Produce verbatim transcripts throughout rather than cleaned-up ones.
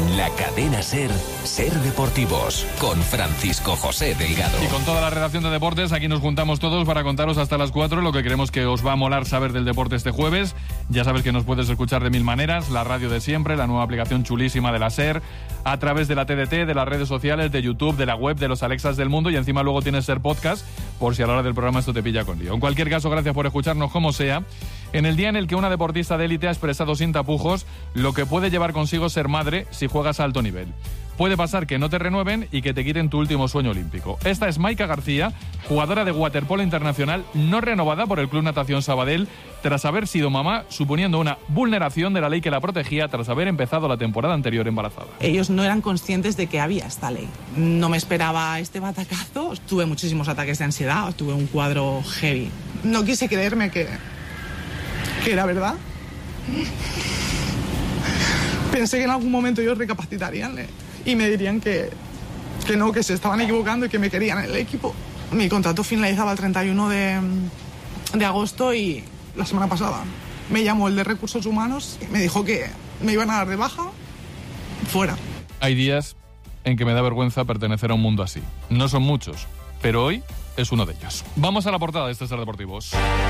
En la cadena SER, SER Deportivos, con Francisco José Delgado. Y con toda la redacción de deportes, aquí nos juntamos todos para contaros hasta las cuatro lo que creemos que os va a molar saber del deporte este jueves. Ya sabes que nos puedes escuchar de mil maneras, la radio de siempre, la nueva aplicación chulísima de la SER, a través de la T D T, de las redes sociales, de YouTube, de la web, de los Alexas del mundo, y encima luego tienes SER Podcast, por si a la hora del programa esto te pilla con lío. En cualquier caso, gracias por escucharnos como sea. En el día en el que una deportista de élite ha expresado sin tapujos lo que puede llevar consigo ser madre si juegas a alto nivel. Puede pasar que no te renueven y que te quiten tu último sueño olímpico. Esta es Maika García, jugadora de waterpolo internacional, no renovada por el Club Natación Sabadell, tras haber sido mamá, suponiendo una vulneración de la ley que la protegía tras haber empezado la temporada anterior embarazada. Ellos no eran conscientes de que había esta ley. No me esperaba este batacazo. Tuve muchísimos ataques de ansiedad, tuve un cuadro heavy. No quise creerme que, que era verdad. Pensé que en algún momento ellos recapacitarían y me dirían que, que no, que se estaban equivocando y que me querían en el equipo. Mi contrato finalizaba el treinta y uno de, de agosto y la semana pasada me llamó el de Recursos Humanos y me dijo que me iban a dar de baja fuera. Hay días en que me da vergüenza pertenecer a un mundo así. No son muchos, pero hoy es uno de ellos. Vamos a la portada de este SER Deportivos.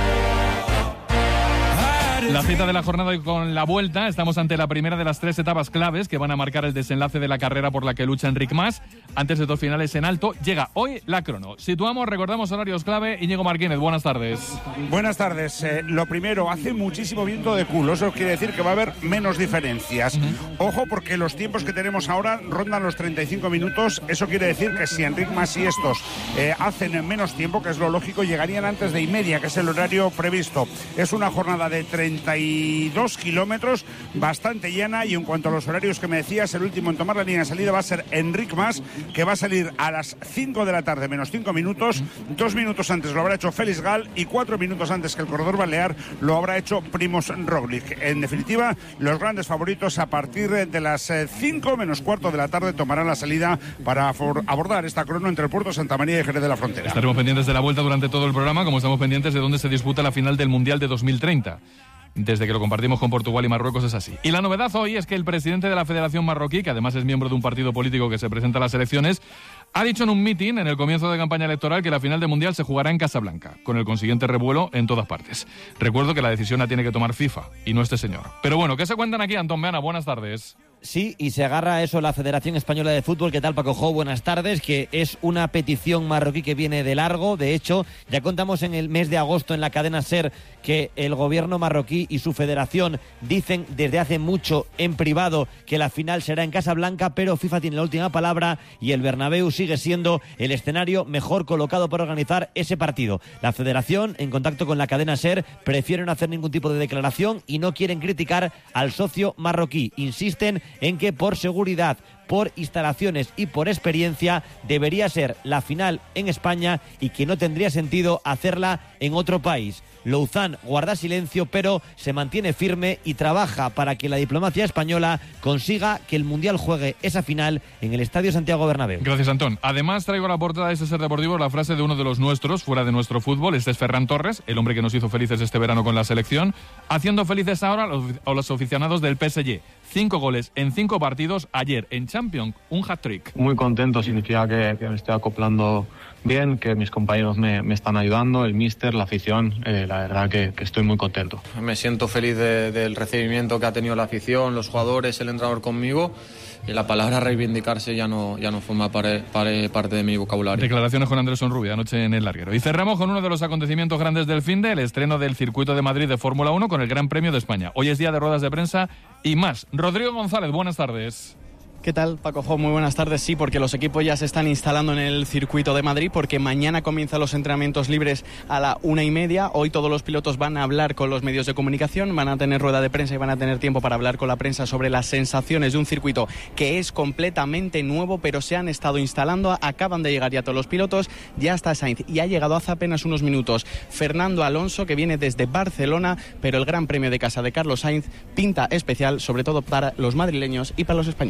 La cita de la jornada y con la vuelta, estamos ante la primera de las tres etapas claves que van a marcar el desenlace de la carrera por la que lucha Enric Mas. Antes de dos finales en alto, llega hoy la crono. Situamos, recordamos horarios clave. Íñigo Martínez, buenas tardes. Buenas tardes. Eh, lo primero, hace muchísimo viento de culo. Eso quiere decir que va a haber menos diferencias. Uh-huh. Ojo, porque los tiempos que tenemos ahora rondan los treinta y cinco minutos. Eso quiere decir que si Enric Mas y estos eh, hacen menos tiempo, que es lo lógico, llegarían antes de y media, que es el horario previsto. Es una jornada de treinta y dos kilómetros, bastante llana, y en cuanto a los horarios que me decías, el último en tomar la línea de salida va a ser Enric Mas, que va a salir a las cinco de la tarde menos cinco minutos, dos minutos antes lo habrá hecho Félix Gal y cuatro minutos antes que el corredor balear lo habrá hecho Primož Roglič. En definitiva, los grandes favoritos a partir de las cinco menos cuarto de la tarde tomarán la salida para abordar esta crono entre el puerto de Santa María y Jerez de la Frontera. Estaremos pendientes de la vuelta durante todo el programa, como estamos pendientes de dónde se disputa la final del Mundial de dos mil treinta. Desde que lo compartimos con Portugal y Marruecos es así. Y la novedad hoy es que el presidente de la Federación Marroquí, que además es miembro de un partido político que se presenta a las elecciones, ha dicho en un mitin en el comienzo de campaña electoral que la final del Mundial se jugará en Casablanca, con el consiguiente revuelo en todas partes. Recuerdo que la decisión la tiene que tomar FIFA y no este señor. Pero bueno, ¿qué se cuentan aquí, Antón Meana? Buenas tardes. Sí, y se agarra a eso la Federación Española de Fútbol. ¿Qué tal, Paco Jo? Buenas tardes, que es una petición marroquí que viene de largo. De hecho, ya contamos en el mes de agosto en la cadena SER que el gobierno marroquí y su federación dicen desde hace mucho en privado que la final será en Casablanca, pero FIFA tiene la última palabra y el Bernabéu sigue siendo el escenario mejor colocado para organizar ese partido. La federación, en contacto con la cadena SER, prefieren no hacer ningún tipo de declaración y no quieren criticar al socio marroquí. Insisten en que por seguridad, por instalaciones y por experiencia debería ser la final en España y que no tendría sentido hacerla en otro país. Louzán guarda silencio, pero se mantiene firme y trabaja para que la diplomacia española consiga que el Mundial juegue esa final en el Estadio Santiago Bernabéu. Gracias, Antón. Además, traigo a la portada de este SER Deportivo la frase de uno de los nuestros, fuera de nuestro fútbol. Este es Ferran Torres, el hombre que nos hizo felices este verano con la selección, haciendo felices ahora a los aficionados del P S G. Cinco goles en cinco partidos ayer en Champions, un hat-trick. Muy contento, significa que, que me estoy acoplando bien, que mis compañeros me, me están ayudando, el míster, la afición, eh, la verdad que, que estoy muy contento. Me siento feliz de, del recibimiento que ha tenido la afición, los jugadores, el entrenador conmigo. Y la palabra reivindicarse ya no, ya no forma pare, pare, parte de mi vocabulario. Declaraciones con Andrés Sonrubia anoche en El Larguero. Y cerramos con uno de los acontecimientos grandes del finde, el estreno del Circuito de Madrid de Fórmula uno con el Gran Premio de España. Hoy es día de ruedas de prensa y más. Rodrigo González, buenas tardes. ¿Qué tal, Paco Jo? Muy buenas tardes. Sí, porque los equipos ya se están instalando en el circuito de Madrid, porque mañana comienzan los entrenamientos libres a la una y media. Hoy todos los pilotos van a hablar con los medios de comunicación, van a tener rueda de prensa y van a tener tiempo para hablar con la prensa sobre las sensaciones de un circuito que es completamente nuevo, pero se han estado instalando. Acaban de llegar ya todos los pilotos, ya está Sainz y ha llegado hace apenas unos minutos Fernando Alonso, que viene desde Barcelona, pero el Gran Premio de casa de Carlos Sainz pinta especial, sobre todo para los madrileños y para los españoles. Gracias,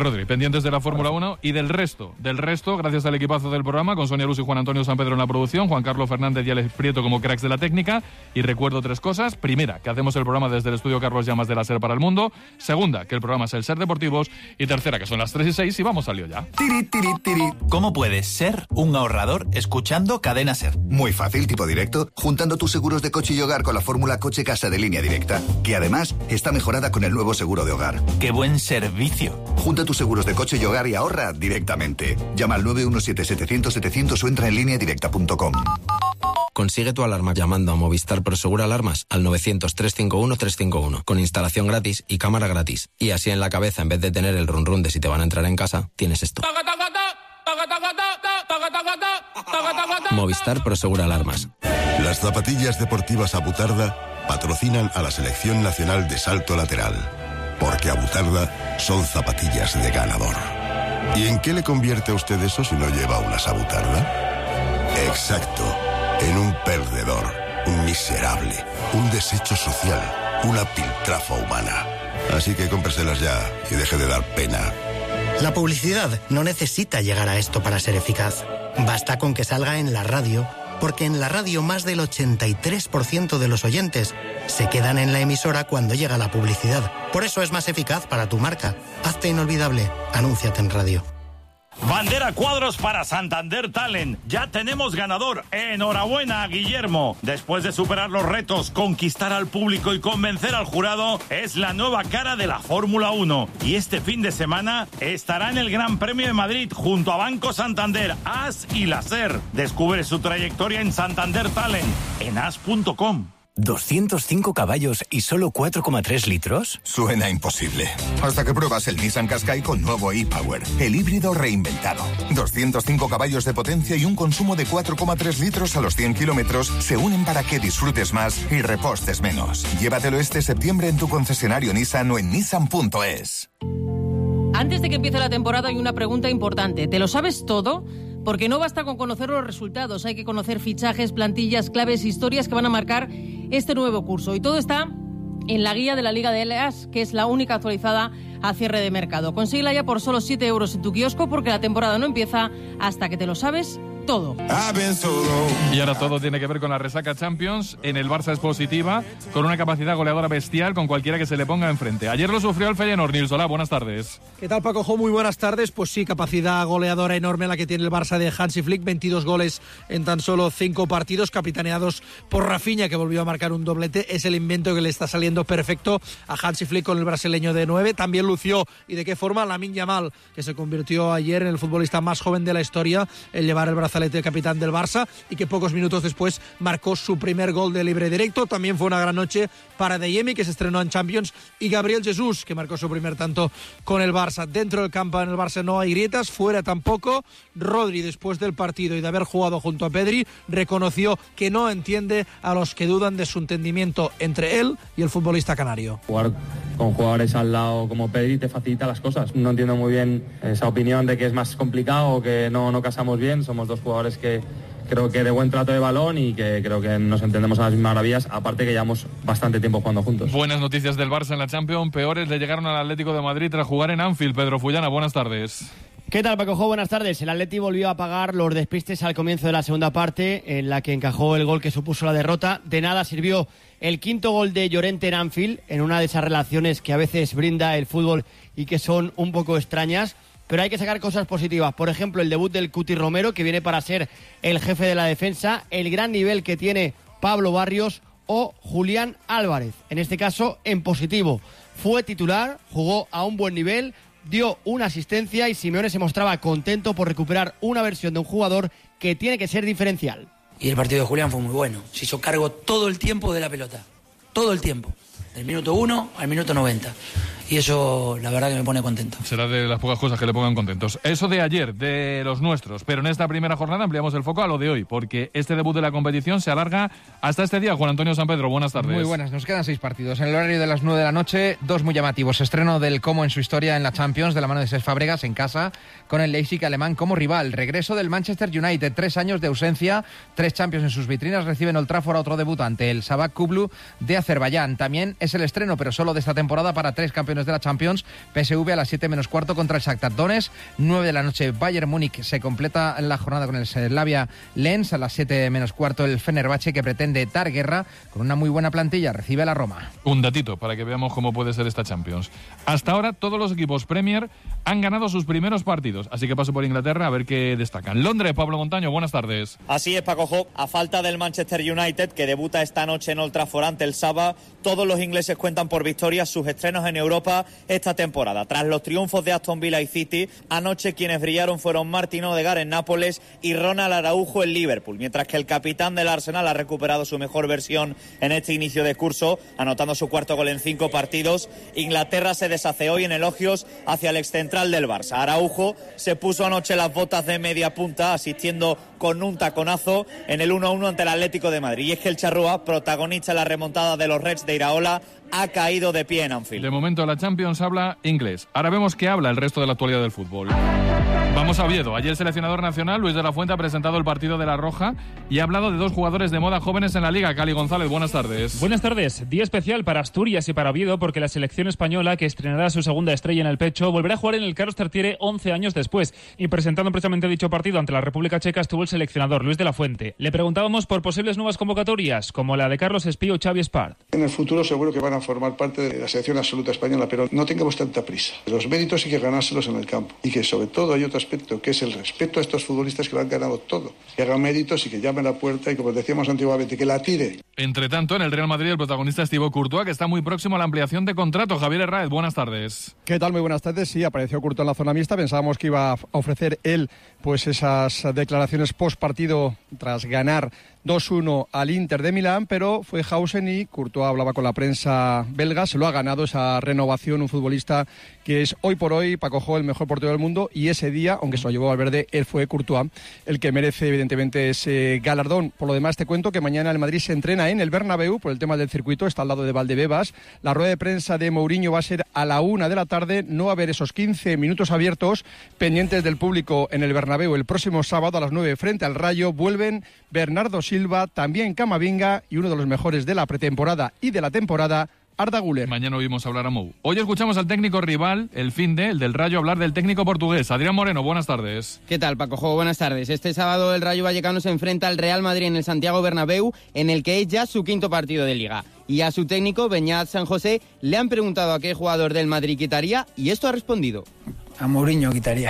Rodri, pendientes de la Fórmula uno y del resto, del resto, gracias al equipazo del programa, con Sonia Luz y Juan Antonio San Pedro en la producción, Juan Carlos Fernández y Alex Prieto como cracks de la técnica. Y recuerdo tres cosas. Primera, que hacemos el programa desde el estudio Carlos Llamas de la SER para el mundo. Segunda, que el programa es el SER Deportivos. Y tercera, que son las tres y seis y vamos al lío ya. Tiri, tiri, tiri. ¿Cómo puedes ser un ahorrador escuchando Cadena SER? Muy fácil, tipo directo, juntando tus seguros de coche y hogar con la fórmula Coche Casa de Línea Directa, que además está mejorada con el nuevo seguro de hogar. ¡Qué buen servicio! Junta tus seguros de coche y hogar y ahorra directamente. Llama al nueve uno siete setecientos setecientos o entra en línea directa punto com. Consigue tu alarma llamando a Movistar Prosegur Alarmas al novecientos, trescientos cincuenta y uno, trescientos cincuenta y uno, con instalación gratis y cámara gratis. Y así en la cabeza, en vez de tener el run run de si te van a entrar en casa, tienes esto. Movistar Prosegur Alarmas. Las zapatillas deportivas Abutarda patrocinan a la Selección Nacional de Salto Lateral, porque Abutarda son zapatillas de ganador. ¿Y en qué le convierte a usted eso si no lleva unas Abutarda? Exacto, en un perdedor, un miserable, un desecho social, una piltrafa humana. Así que cómpreselas ya y deje de dar pena. La publicidad no necesita llegar a esto para ser eficaz. Basta con que salga en la radio, porque en la radio más del ochenta y tres por ciento de los oyentes se quedan en la emisora cuando llega la publicidad. Por eso es más eficaz para tu marca. Hazte inolvidable. Anúnciate en radio. Bandera cuadros para Santander Talent. Ya tenemos ganador. Enhorabuena a Guillermo. Después de superar los retos, conquistar al público y convencer al jurado, es la nueva cara de la Fórmula uno. Y este fin de semana estará en el Gran Premio de Madrid junto a Banco Santander, A S y la SER. Descubre su trayectoria en Santander Talent en as punto com. ¿doscientos cinco caballos y solo cuatro coma tres litros? Suena imposible. Hasta que pruebas el Nissan Qashqai con nuevo e-Power, el híbrido reinventado. doscientos cinco caballos de potencia y un consumo de cuatro coma tres litros a los cien kilómetros se unen para que disfrutes más y repostes menos. Llévatelo este septiembre en tu concesionario Nissan o en nissan punto es. Antes de que empiece la temporada hay una pregunta importante. ¿Te lo sabes todo? Porque no basta con conocer los resultados, hay que conocer fichajes, plantillas, claves, historias que van a marcar este nuevo curso. Y todo está en la guía de la Liga de L A S, que es la única actualizada a cierre de mercado. Consíguela ya por solo siete euros en tu kiosco, porque la temporada no empieza hasta que te lo sabes todo. Y ahora todo tiene que ver con la resaca Champions. En el Barça es positiva, con una capacidad goleadora bestial con cualquiera que se le ponga enfrente. Ayer lo sufrió el Feyenoord. Nils Solá, buenas tardes. ¿Qué tal, Paco Jo? Muy buenas tardes. Pues sí, capacidad goleadora enorme la que tiene el Barça de Hansi Flick. veintidós goles en tan solo cinco partidos, capitaneados por Rafinha, que volvió a marcar un doblete. Es el invento que le está saliendo perfecto a Hansi Flick con el brasileño de nueve. También lució, y de qué forma, Lamine Yamal, que se convirtió ayer en el futbolista más joven de la historia en llevar el brazalete de capitán del Barça, y que pocos minutos después marcó su primer gol de libre directo. También fue una gran noche para Adeyemi, que se estrenó en Champions, y Gabriel Jesús, que marcó su primer tanto con el Barça. Dentro del campo en el Barça no hay grietas, fuera tampoco. Rodri, después del partido y de haber jugado junto a Pedri, reconoció que no entiende a los que dudan de su entendimiento entre él y el futbolista canario. Jugar con jugadores al lado como Pedri te facilita las cosas. No entiendo muy bien esa opinión de que es más complicado o que no, no casamos bien. Somos dos jugadores que creo que de buen trato de balón y que creo que nos entendemos a las mismas maravillas, aparte que llevamos bastante tiempo jugando juntos. Buenas noticias del Barça en la Champions, peores le llegaron al Atlético de Madrid tras jugar en Anfield. Pedro Fullana, buenas tardes. ¿Qué tal, Paco Jo? Buenas tardes. El Atleti volvió a pagar los despistes al comienzo de la segunda parte, en la que encajó el gol que supuso la derrota. De nada sirvió el quinto gol de Llorente en Anfield, en una de esas relaciones que a veces brinda el fútbol y que son un poco extrañas. Pero hay que sacar cosas positivas. Por ejemplo, el debut del Cuti Romero, que viene para ser el jefe de la defensa, el gran nivel que tiene Pablo Barrios o Julián Álvarez. En este caso, en positivo. Fue titular, jugó a un buen nivel, dio una asistencia y Simeone se mostraba contento por recuperar una versión de un jugador que tiene que ser diferencial. Y el partido de Julián fue muy bueno. Se hizo cargo todo el tiempo de la pelota. Todo el tiempo. Del minuto uno al minuto noventa. Y eso, la verdad, que me pone contento. Será de las pocas cosas que le pongan contentos. Eso de ayer, de los nuestros. Pero en esta primera jornada ampliamos el foco a lo de hoy, porque este debut de la competición se alarga hasta este día. Juan Antonio San Pedro, buenas tardes. Muy buenas, nos quedan seis partidos. En el horario de las nueve de la noche, dos muy llamativos. Estreno del Como en su historia en la Champions, de la mano de Cesc Fábregas en casa, con el Leipzig alemán como rival. Regreso del Manchester United, tres años de ausencia, tres Champions en sus vitrinas. Reciben Old Trafford a otro debutante, el Sabah Kublu de Azerbaiyán. También es el estreno, pero solo de esta temporada, para tres campeones campeones de la Champions. P S V a las siete menos cuarto contra el Shakhtar Donetsk. nueve de la noche Bayern Múnich se completa la jornada con el Slavia Lens. A las siete menos cuarto el Fenerbahce, que pretende dar guerra con una muy buena plantilla, recibe a la Roma. Un datito para que veamos cómo puede ser esta Champions. Hasta ahora todos los equipos Premier han ganado sus primeros partidos, así que paso por Inglaterra a ver qué destacan. Londres, Pablo Montaño, buenas tardes. Así es, Paco Jo. A falta del Manchester United, que debuta esta noche en Old Trafford ante el Saba, todos los ingleses cuentan por victorias sus estrenos en Europa esta temporada. Tras los triunfos de Aston Villa y City, anoche quienes brillaron fueron Martin Odegaard en Nápoles y Ronald Araujo en Liverpool, mientras que el capitán del Arsenal ha recuperado su mejor versión en este inicio de curso, anotando su cuarto gol en cinco partidos. Inglaterra se deshace hoy en elogios hacia el excentral del Barça. Araujo se puso anoche las botas de media punta, asistiendo con un taconazo en el uno a uno ante el Atlético de Madrid. Y es que el Charrúa, protagonista en la remontada de los Reds de Iraola, ha caído de pie en Anfield. De momento la Champions habla inglés. Ahora vemos qué habla el resto de la actualidad del fútbol. Vamos a Oviedo. Ayer el seleccionador nacional, Luis de la Fuente, ha presentado el partido de la Roja y ha hablado de dos jugadores de moda jóvenes en la Liga. Cali González, buenas tardes. Buenas tardes. Día especial para Asturias y para Oviedo, porque la selección española, que estrenará su segunda estrella en el pecho, volverá a jugar en el Carlos Tartiere once años después. Y presentando precisamente dicho partido ante la República Checa estuvo el seleccionador Luis de la Fuente. Le preguntábamos por posibles nuevas convocatorias, como la de Carlos Espí o Xavi Espart. En el futuro seguro que van a formar parte de la selección absoluta española, pero no tengamos tanta prisa. Los méritos hay que ganárselos en el campo. Y que sobre todo hay otro aspecto, que es el respeto a estos futbolistas que lo han ganado todo. Que hagan méritos y que llamen a la puerta y, como decíamos antiguamente, que la tire. Entre tanto, en el Real Madrid, el protagonista es Thibaut Courtois, que está muy próximo a la ampliación de contrato. Javier Herráez, buenas tardes. ¿Qué tal? Muy buenas tardes. Sí, apareció Courtois en la zona mixta. Pensábamos que iba a ofrecer él pues esas declaraciones post partido tras ganar dos uno al Inter de Milán, pero fue Hausen y Courtois hablaba con la prensa belga. Se lo ha ganado esa renovación, un futbolista que es hoy por hoy, Paco Jo, el mejor portero del mundo, y ese día, aunque se lo llevó Valverde, él fue Courtois el que merece evidentemente ese galardón. Por lo demás, te cuento que mañana el Madrid se entrena en el Bernabéu por el tema del circuito, está al lado de Valdebebas. La rueda de prensa de Mourinho va a ser a la una de la tarde, no va a haber esos quince minutos abiertos pendientes del público en el Bernabéu. El próximo sábado a las nueve frente al Rayo vuelven Bernardo Silva, también Camavinga y uno de los mejores de la pretemporada y de la temporada, Arda Güler. Mañana oímos hablar a Mou. Hoy escuchamos al técnico rival, el Finde, el del Rayo, hablar del técnico portugués. Adrián Moreno, buenas tardes. ¿Qué tal, Paco Jo? Buenas tardes. Este sábado el Rayo Vallecano se enfrenta al Real Madrid en el Santiago Bernabéu, en el que es ya su quinto partido de Liga. Y a su técnico, Beñat San José, le han preguntado a qué jugador del Madrid quitaría y esto ha respondido. A Mourinho quitaría.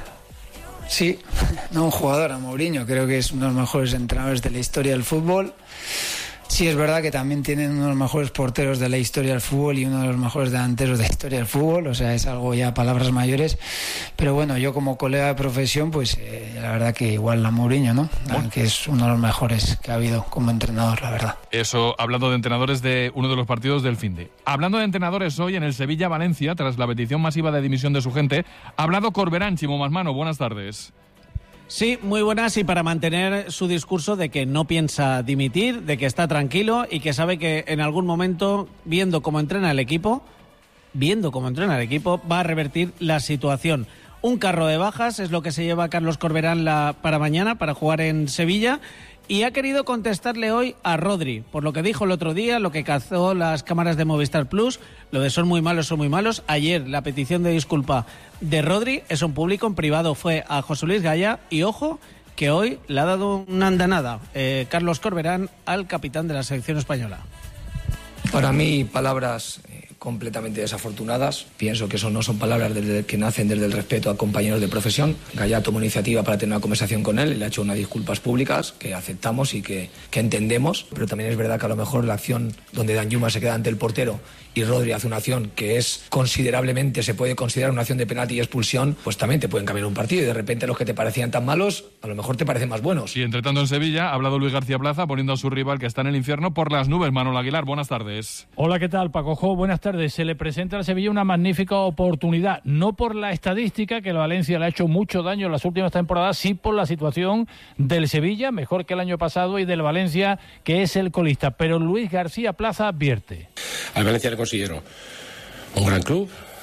Sí, no un jugador, a Mourinho. Creo que es uno de los mejores entrenadores de la historia del fútbol. Sí, es verdad que también tienen uno de los mejores porteros de la historia del fútbol y uno de los mejores delanteros de la historia del fútbol, o sea, es algo ya palabras mayores, pero bueno, yo como colega de profesión, pues eh, la verdad que igual a Mourinho, ¿no? Bueno. Que es uno de los mejores que ha habido como entrenador, la verdad. Eso, hablando de entrenadores de uno de los partidos del finde. Hablando de entrenadores hoy en el Sevilla-Valencia, tras la petición masiva de dimisión de su gente, ha hablado Corberán, Chimo Masmano, buenas tardes. Sí, muy buenas, y para mantener su discurso de que no piensa dimitir, de que está tranquilo y que sabe que en algún momento, viendo cómo entrena el equipo, viendo cómo entrena el equipo, va a revertir la situación. Un carro de bajas es lo que se lleva Carlos Corberán la, para mañana, para jugar en Sevilla, y ha querido contestarle hoy a Rodri, por lo que dijo el otro día, lo que cazó las cámaras de Movistar Plus, lo de son muy malos, son muy malos. Ayer la petición de disculpa de Rodri, eso en público, en privado fue a José Luis Gaya, y ojo, que hoy le ha dado una andanada eh, Carlos Corberán al capitán de la selección española. Para mí, palabras eh, completamente desafortunadas. Pienso que eso no son palabras desde, que nacen desde el respeto a compañeros de profesión. Gaya tomó iniciativa para tener una conversación con él y le ha hecho unas disculpas públicas que aceptamos y que, que entendemos. Pero también es verdad que a lo mejor la acción donde Danjuma se queda ante el portero y Rodri hace una acción que es considerablemente, se puede considerar una acción de penalti y expulsión, pues también te pueden cambiar un partido y de repente los que te parecían tan malos, a lo mejor te parecen más buenos. Y entre tanto en Sevilla ha hablado Luis García Plaza poniendo a su rival que está en el infierno por las nubes. Manuel Aguilar, buenas tardes. Hola, ¿qué tal, Paco Jo? Buenas tardes. Se le presenta al Sevilla una magnífica oportunidad, no por la estadística, que el Valencia le ha hecho mucho daño en las últimas temporadas, sí por la situación del Sevilla, mejor que el año pasado, y del Valencia, que es el colista. Pero Luis García Plaza advierte. Al Valencia le considero un gran club,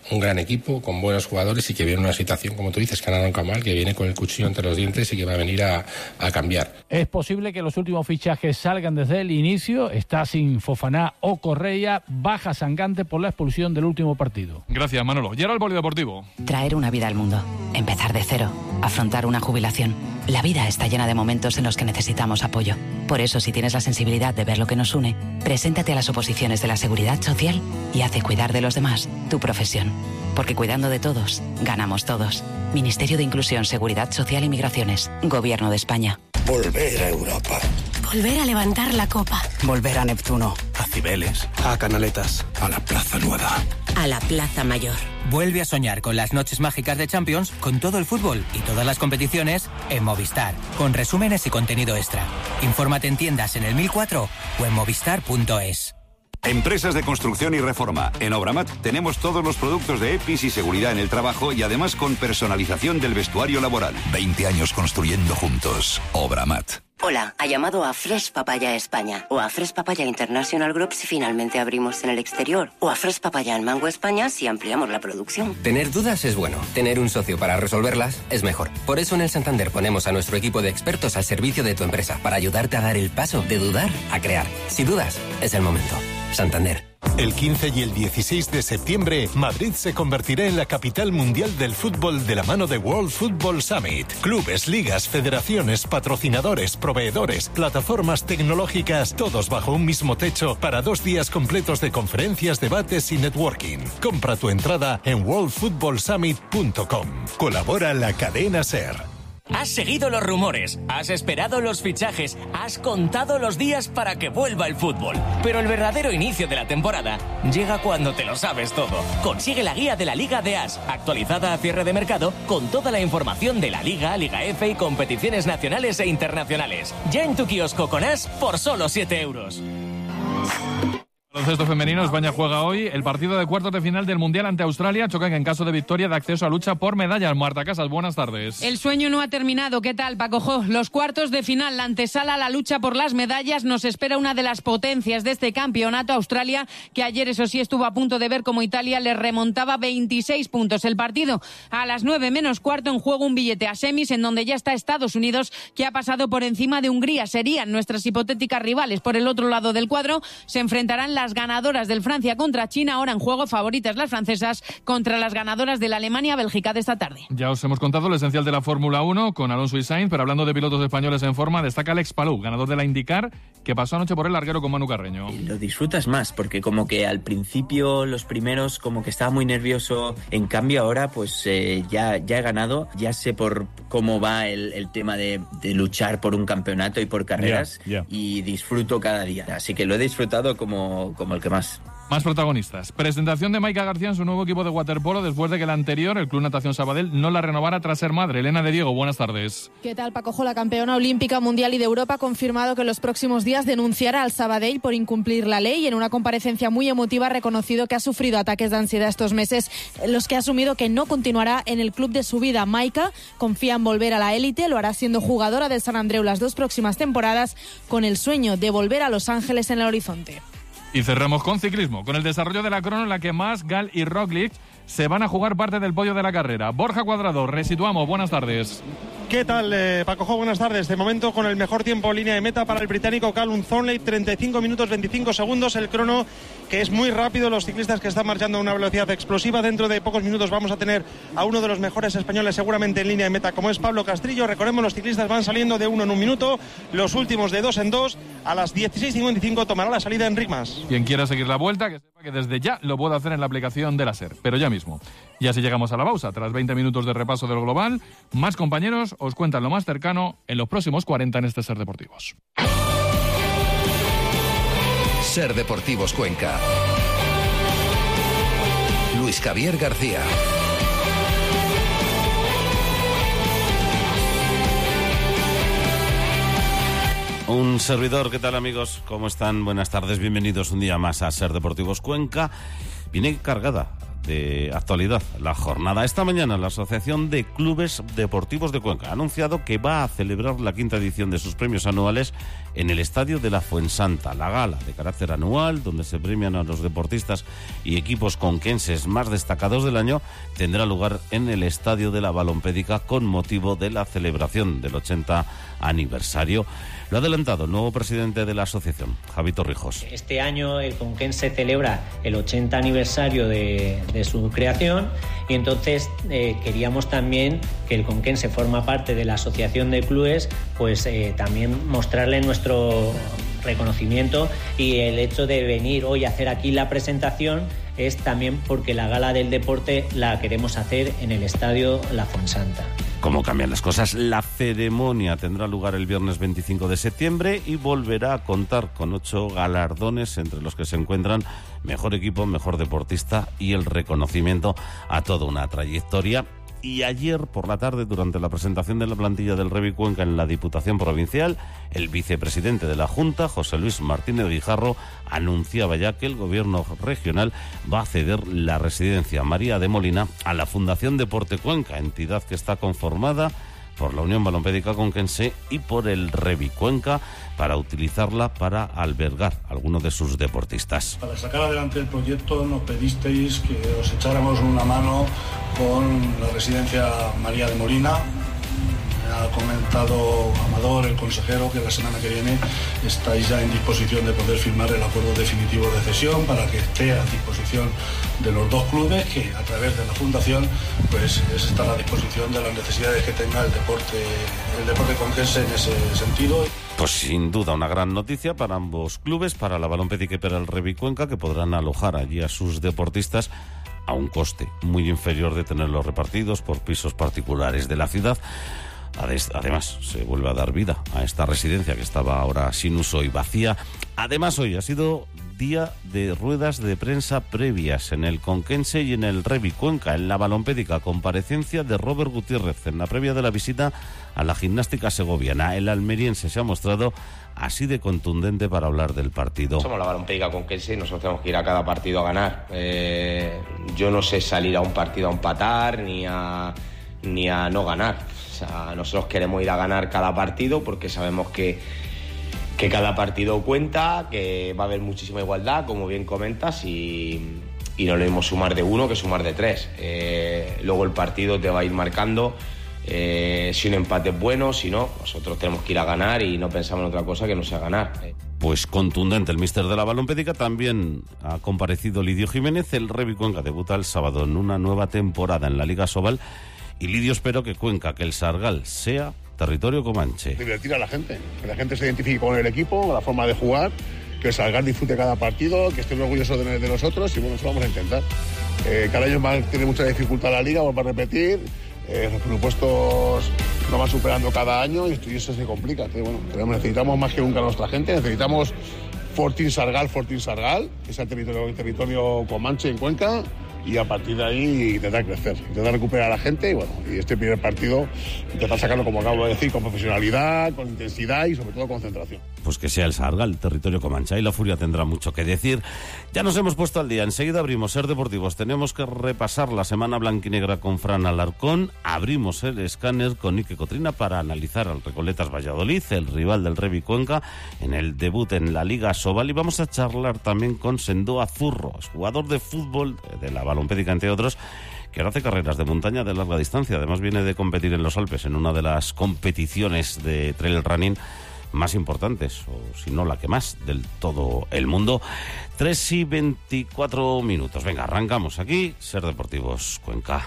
un gran equipo, con buenos jugadores y que viene una situación, como tú dices, que Nanon Kamal, que viene con el cuchillo entre los dientes y que va a venir a, a cambiar. Es posible que los últimos fichajes salgan desde el inicio. Está sin Fofana o Correa, baja sangrante por la expulsión del último partido. Gracias, Manolo. Y ahora el polideportivo. Traer una vida al mundo, empezar de cero, afrontar una jubilación. La vida está llena de momentos en los que necesitamos apoyo. Por eso, si tienes la sensibilidad de ver lo que nos une, preséntate a las oposiciones de la Seguridad Social y hace cuidar de los demás tu profesión. Porque cuidando de todos, ganamos todos. Ministerio de Inclusión, Seguridad Social y Migraciones. Gobierno de España. Volver a Europa. Volver a levantar la copa. Volver a Neptuno. A Cibeles. A Canaletas. A la Plaza Nueva. A la Plaza Mayor. Vuelve a soñar con las noches mágicas de Champions, con todo el fútbol y todas las competiciones en Movistar, con resúmenes y contenido extra. Infórmate en tiendas en el mil cuatro o en movistar punto es. Empresas de construcción y reforma. En Obramat tenemos todos los productos de E P I S y seguridad en el trabajo y además con personalización del vestuario laboral. veinte años construyendo juntos. Obramat. Hola, ha llamado a Fresh Papaya España o a Fresh Papaya International Group si finalmente abrimos en el exterior o a Fresh Papaya en Mango España si ampliamos la producción. Tener dudas es bueno, tener un socio para resolverlas es mejor. Por eso en el Santander ponemos a nuestro equipo de expertos al servicio de tu empresa para ayudarte a dar el paso de dudar a crear. Si dudas, es el momento. Santander. El quince y el dieciséis de septiembre, Madrid se convertirá en la capital mundial del fútbol de la mano de World Football Summit. Clubes, ligas, federaciones, patrocinadores, proveedores, plataformas tecnológicas, todos bajo un mismo techo para dos días completos de conferencias, debates y networking. Compra tu entrada en world football summit punto com. Colabora la cadena SER. Has seguido los rumores, has esperado los fichajes, has contado los días para que vuelva el fútbol. Pero el verdadero inicio de la temporada llega cuando te lo sabes todo. Consigue la guía de la Liga de As, actualizada a cierre de mercado, con toda la información de la Liga, Liga F y competiciones nacionales e internacionales. Ya en tu kiosco con As por solo siete euros. Baloncesto femenino, España juega hoy el partido de cuartos de final del Mundial ante Australia. Chocan en caso de victoria de acceso a lucha por medallas. Marta Casas, buenas tardes. El sueño no ha terminado. ¿Qué tal, Paco Jo? Los cuartos de final, la antesala a la lucha por las medallas. Nos espera una de las potencias de este campeonato, Australia, que ayer, eso sí, estuvo a punto de ver cómo Italia le remontaba veintiséis puntos. El partido a las nueve menos cuarto, en juego un billete a semis, en donde ya está Estados Unidos, que ha pasado por encima de Hungría. Serían nuestras hipotéticas rivales. Por el otro lado del cuadro se enfrentarán las ganadoras del Francia contra China, ahora en juego favoritas las francesas contra las ganadoras de la Alemania-Bélgica de esta tarde. Ya os hemos contado lo esencial de la Fórmula uno con Alonso y Sainz, pero hablando de pilotos españoles en forma, destaca Alex Palou, ganador de la IndyCar, que pasó anoche por el larguero con Manu Carreño. Lo disfrutas más, porque como que al principio, los primeros, como que estaba muy nervioso, en cambio ahora pues eh, ya, ya he ganado, ya sé por cómo va el, el tema de, de luchar por un campeonato y por carreras, yeah, yeah. y disfruto cada día, así que lo he disfrutado como, como el que más. Más protagonistas. Presentación de Maika García en su nuevo equipo de waterpolo después de que el anterior, el Club Natación Sabadell, no la renovara tras ser madre. Elena de Diego, buenas tardes. ¿Qué tal, Paco Jo? La campeona olímpica, mundial y de Europa ha confirmado que en los próximos días denunciará al Sabadell por incumplir la ley y en una comparecencia muy emotiva ha reconocido que ha sufrido ataques de ansiedad estos meses, en los que ha asumido que no continuará en el club de su vida. Maika confía en volver a la élite, lo hará siendo jugadora del San Andreu las dos próximas temporadas, con el sueño de volver a Los Ángeles en el horizonte. Y cerramos con ciclismo, con el desarrollo de la crono en la que Mas, Gal y Roglic se van a jugar parte del podio de la carrera. Borja Cuadrado, resituamos, buenas tardes. ¿Qué tal, eh, Paco Jo? Buenas tardes. De momento con el mejor tiempo en línea de meta para el británico Callum Thornley, treinta y cinco minutos veinticinco segundos, el crono que es muy rápido, los ciclistas que están marchando a una velocidad explosiva. Dentro de pocos minutos vamos a tener a uno de los mejores españoles seguramente en línea de meta, como es Pablo Castrillo. Recordemos, los ciclistas van saliendo de uno en un minuto, los últimos de dos en dos. A las dieciséis cincuenta y cinco tomará la salida Enric Mas. Quien quiera seguir la vuelta, que sepa que desde ya lo puede hacer en la aplicación de la SER, pero ya mismo. Y así llegamos a la pausa. Tras veinte minutos de repaso del global, más compañeros os cuentan lo más cercano en los próximos cuarenta en este SER Deportivos. SER Deportivos Cuenca. Luis Javier García. Un servidor, ¿qué tal, amigos? ¿Cómo están? Buenas tardes, bienvenidos un día más a SER Deportivos Cuenca. Viene cargada de actualidad la jornada. Esta mañana la Asociación de Clubes Deportivos de Cuenca ha anunciado que va a celebrar la quinta edición de sus premios anuales en el Estadio de la Fuensanta. La gala, de carácter anual, donde se premian a los deportistas y equipos conquenses más destacados del año, tendrá lugar en el Estadio de la Balompédica con motivo de la celebración del ochenta aniversario. Lo ha adelantado el nuevo presidente de la asociación, Javi Torrijos. Este año el Conquense celebra el ochenta aniversario de, de su creación y entonces eh, queríamos también que el Conquense forma parte de la asociación de clubes, pues eh, también mostrarle nuestro reconocimiento, y el hecho de venir hoy a hacer aquí la presentación es también porque la gala del deporte la queremos hacer en el Estadio La Fuensanta. Cómo cambian las cosas. La ceremonia tendrá lugar el viernes veinticinco de septiembre y volverá a contar con ocho galardones, entre los que se encuentran mejor equipo, mejor deportista y el reconocimiento a toda una trayectoria. Y ayer por la tarde, durante la presentación de la plantilla del Revi Cuenca en la Diputación Provincial, el vicepresidente de la Junta, José Luis Martínez Guijarro, anunciaba ya que el gobierno regional va a ceder la residencia María de Molina a la Fundación Deporte Cuenca, entidad que está conformada por la Unión Balompédica Conquense y por el Revi Cuenca, para utilizarla para albergar a algunos de sus deportistas. Para sacar adelante el proyecto nos pedisteis que os echáramos una mano con la residencia María de Molina. Ha comentado Amador, el consejero, que la semana que viene estáis ya en disposición de poder firmar el acuerdo definitivo de cesión para que esté a disposición de los dos clubes, que a través de la fundación pues está a la disposición de las necesidades que tenga el deporte el deporte conquense en ese sentido. Pues sin duda una gran noticia para ambos clubes, para la Balompédica y para el Revi Cuenca, que podrán alojar allí a sus deportistas a un coste muy inferior de tenerlos repartidos por pisos particulares de la ciudad. Además, se vuelve a dar vida a esta residencia que estaba ahora sin uso y vacía. Además, hoy ha sido día de ruedas de prensa previas en el Conquense y en el Revi Cuenca. En la Balompédica, comparecencia de Robert Gutiérrez en la previa de la visita a la gimnástica segoviana. El almeriense se ha mostrado así de contundente para hablar del partido. Somos la Balompédica Conquense y nosotros tenemos que ir a cada partido a ganar. Eh, yo no sé salir a un partido a empatar ni a, ni a no ganar. O sea, nosotros queremos ir a ganar cada partido porque sabemos que, que cada partido cuenta, que va a haber muchísima igualdad, como bien comentas, y, y no lo mismo sumar de uno que sumar de tres. Eh, luego el partido te va a ir marcando eh, si un empate es bueno, si no, nosotros tenemos que ir a ganar y no pensamos en otra cosa que no sea ganar. Pues contundente el míster de la Balompédica. También ha comparecido Lidio Jiménez. El Revi Cuenca debuta el sábado en una nueva temporada en la Liga Sobal. Y Lidio, espero que Cuenca, que el Sargal sea territorio comanche. Divertir a la gente, que la gente se identifique con el equipo, con la forma de jugar, que el Sargal disfrute cada partido, que estén orgullosos de, de nosotros, y bueno, eso lo vamos a intentar. Eh, cada año va, tiene mucha dificultad la Liga, vamos a repetir, eh, los presupuestos nos van superando cada año y, y eso se complica. Entonces, bueno, necesitamos más que nunca a nuestra gente, necesitamos Fortín Sargal, Fortín Sargal, que sea el territorio, el territorio comanche en Cuenca, y a partir de ahí intentar crecer, intentar recuperar a la gente y bueno, y este primer partido intentar sacarlo, como acabo de decir, con profesionalidad, con intensidad y sobre todo concentración. Pues que sea el Sargal, el territorio comanche, y la Furia tendrá mucho que decir. Ya nos hemos puesto al día, enseguida abrimos Ser Deportivos, tenemos que repasar la semana blanquinegra con Fran Alarcón, abrimos el escáner con Ike Cotrina para analizar al Recoletas Valladolid, el rival del Revi Cuenca, en el debut en la Liga Sobal, y vamos a charlar también con Sendoa Zurro, jugador de fútbol de la Balompédica, entre otros, que ahora hace carreras de montaña de larga distancia. Además viene de competir en los Alpes en una de las competiciones de trail running más importantes, o si no la que más, del todo el mundo. tres y veinticuatro minutos. Venga, arrancamos aquí, Ser Deportivos Cuenca.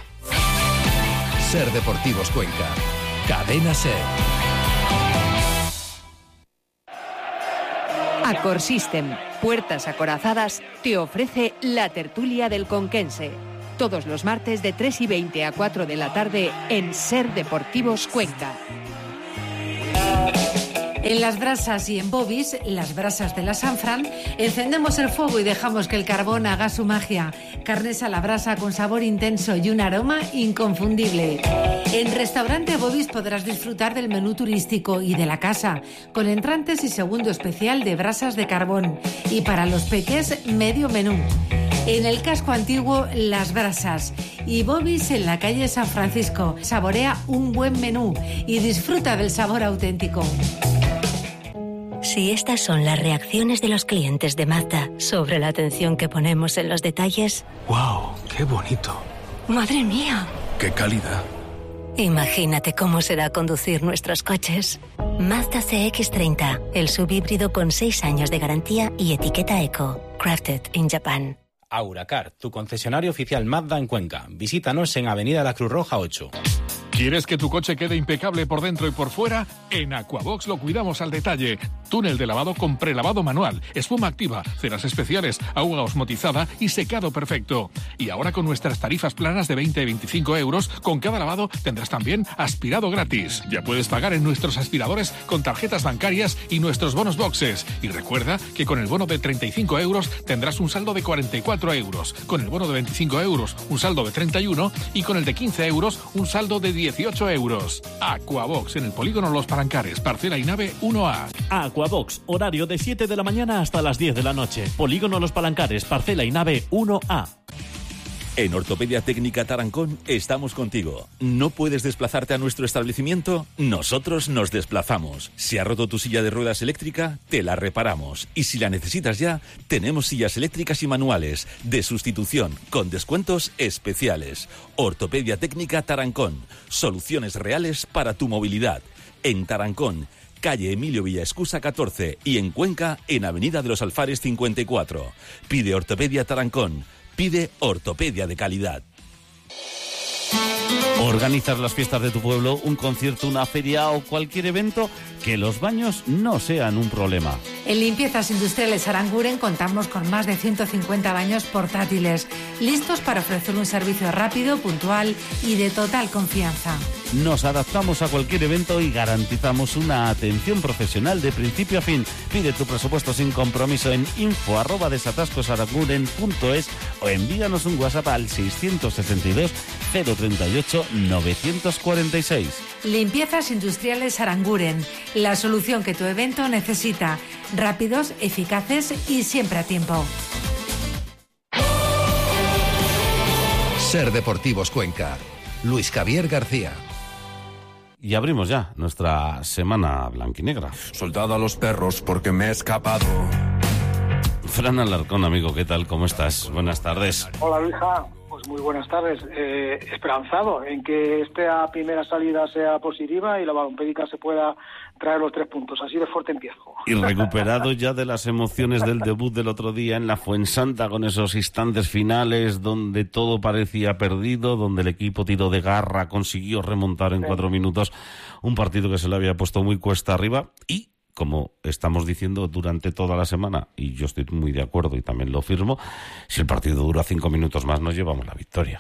Ser Deportivos Cuenca, Cadena Ser. Accor System, puertas acorazadas, te ofrece la tertulia del Conquense. Todos los martes de tres y veinte a cuatro de la tarde en Ser Deportivos Cuenca. En Las Brasas y en Bobis, las brasas de la Sanfran, encendemos el fuego y dejamos que el carbón haga su magia. Carnes a la brasa con sabor intenso y un aroma inconfundible. En Restaurante Bobis podrás disfrutar del menú turístico y de la casa, con entrantes y segundo especial de brasas de carbón. Y para los peques, medio menú. En el casco antiguo, Las Brasas. Y Bobby's en la calle San Francisco. Saborea un buen menú y disfruta del sabor auténtico. Si estas son las reacciones de los clientes de Mazda sobre la atención que ponemos en los detalles... ¡Wow! ¡Qué bonito! ¡Madre mía! ¡Qué calidad! Imagínate cómo será conducir nuestros coches. Mazda C X treinta, el subhíbrido con seis años de garantía y etiqueta Eco. Crafted in Japan. Auracar, tu concesionario oficial Mazda en Cuenca. Visítanos en Avenida La Cruz Roja ocho. ¿Quieres que tu coche quede impecable por dentro y por fuera? En Aquabox lo cuidamos al detalle. Túnel de lavado con prelavado manual, espuma activa, ceras especiales, agua osmotizada y secado perfecto. Y ahora con nuestras tarifas planas de veinte y veinticinco euros, con cada lavado tendrás también aspirado gratis. Ya puedes pagar en nuestros aspiradores con tarjetas bancarias y nuestros bonos boxes. Y recuerda que con el bono de treinta y cinco euros tendrás un saldo de cuarenta y cuatro euros. Con el bono de veinticinco euros, un saldo de treinta y uno. Y con el de quince euros, un saldo de dieciocho euros. Aquabox en el polígono Los Palancares, parcela y nave uno A. Aquabox, horario de siete de la mañana hasta las diez de la noche. Polígono Los Palancares, parcela y nave uno A. En Ortopedia Técnica Tarancón estamos contigo. ¿No puedes desplazarte a nuestro establecimiento? Nosotros nos desplazamos. Si ha roto tu silla de ruedas eléctrica, te la reparamos. Y si la necesitas ya, tenemos sillas eléctricas y manuales de sustitución con descuentos especiales. Ortopedia Técnica Tarancón. Soluciones reales para tu movilidad. En Tarancón, calle Emilio Villaescusa catorce y en Cuenca, en Avenida de los Alfares cincuenta y cuatro. Pide Ortopedia Tarancón. Pide ortopedia de calidad. Organizas las fiestas de tu pueblo, un concierto, una feria o cualquier evento, que los baños no sean un problema. En Limpiezas Industriales Aranguren contamos con más de ciento cincuenta baños portátiles, listos para ofrecer un servicio rápido, puntual y de total confianza. Nos adaptamos a cualquier evento y garantizamos una atención profesional de principio a fin. Pide tu presupuesto sin compromiso en info arroba desatascosaranguren punto es o envíanos un WhatsApp al seiscientos sesenta y dos cero treinta y ocho novecientos cuarenta y seis. Limpiezas Industriales Aranguren, la solución que tu evento necesita. Rápidos, eficaces y siempre a tiempo. Ser Deportivos Cuenca. Luis Javier García. Y abrimos ya nuestra semana blanquinegra. Soltado a los perros porque me he escapado. Fran Alarcón, amigo, ¿qué tal? ¿Cómo estás? Buenas tardes. Hola, Luisa. Pues muy buenas tardes. Eh, esperanzado en que esta primera salida sea positiva y la Balompédica se pueda traer los tres puntos. Así de fuerte empiezo. Y recuperado ya de las emociones del debut del otro día en la Fuensanta, con esos instantes finales donde todo parecía perdido, donde el equipo tiró de garra, consiguió remontar en sí. cuatro minutos un partido que se le había puesto muy cuesta arriba y, como estamos diciendo durante toda la semana, y yo estoy muy de acuerdo y también lo firmo, si el partido dura cinco minutos más nos llevamos la victoria.